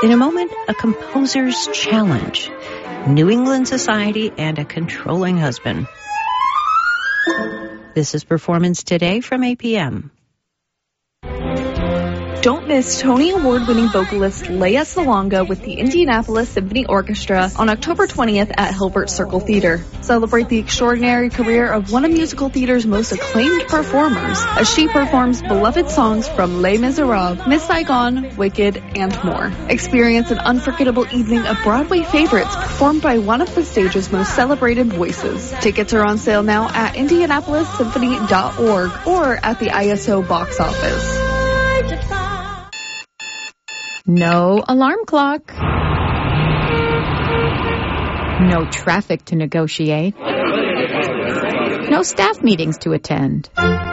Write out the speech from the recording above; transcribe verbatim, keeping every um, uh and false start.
In a moment, a composer's challenge, New England society, and a controlling husband. This is Performance Today from A P M. Don't miss Tony Award-winning vocalist Lea Salonga with the Indianapolis Symphony Orchestra on October twentieth at Hilbert Circle Theater. Celebrate the extraordinary career of one of musical theater's most acclaimed performers as she performs beloved songs from Les Miserables, Miss Saigon, Wicked, and more. Experience an unforgettable evening of Broadway favorites performed by one of the stage's most celebrated voices. Tickets are on sale now at indianapolis symphony dot org or at the I S O box office. No alarm clock. No traffic to negotiate. No staff meetings to attend.